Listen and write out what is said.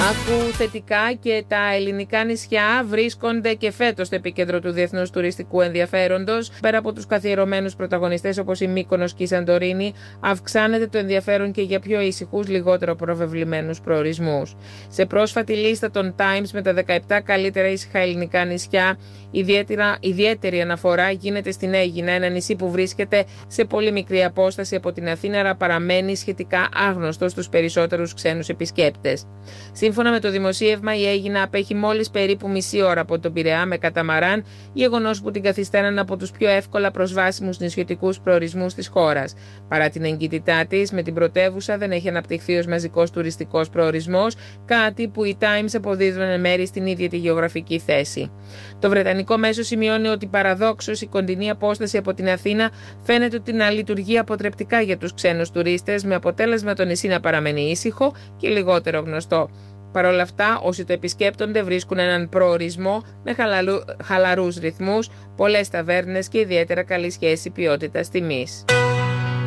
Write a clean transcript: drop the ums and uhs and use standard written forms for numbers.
Άκου θετικά και τα ελληνικά νησιά βρίσκονται και φέτος στο επίκεντρο του διεθνούς τουριστικού ενδιαφέροντος. Πέρα από τους καθιερωμένους πρωταγωνιστές όπως η Μύκονος και η Σαντορίνη, αυξάνεται το ενδιαφέρον και για πιο ήσυχους, λιγότερο προβεβλημένους προορισμούς. Σε πρόσφατη λίστα των Times με τα 17 καλύτερα ήσυχα ελληνικά νησιά, ιδιαίτερη αναφορά γίνεται στην Αίγινα, ένα νησί που βρίσκεται σε πολύ μικρή απόσταση από την Αθήνα, αλλά παραμένει σχετικά άγνωστο στους περισσότερους ξένους επισκέπτες. Σύμφωνα με το δημοσίευμα, η Αίγινα απέχει μόλις περίπου μισή ώρα από τον Πειραιά με καταμαράν, γεγονός που την καθιστά έναν από τους πιο εύκολα προσβάσιμους νησιωτικούς προορισμούς της χώρας. Παρά την εγκύτητά της, με την πρωτεύουσα δεν έχει αναπτυχθεί ως μαζικός τουριστικός προορισμός, κάτι που οι Times αποδίδουν εν μέρη στην ίδια τη γεωγραφική θέση. Το βρετανικό μέσο σημειώνει ότι παραδόξως η κοντινή απόσταση από την Αθήνα φαίνεται ότι να λειτουργεί αποτρεπτικά για τους ξένους τουρίστες, με αποτέλεσμα το νησί να παραμένει ήσυχο και λιγότερο γνωστό. Παρ' όλα αυτά, όσοι το επισκέπτονται βρίσκουν έναν προορισμό με χαλαρούς ρυθμούς, πολλές ταβέρνες και ιδιαίτερα καλή σχέση ποιότητας-τιμής.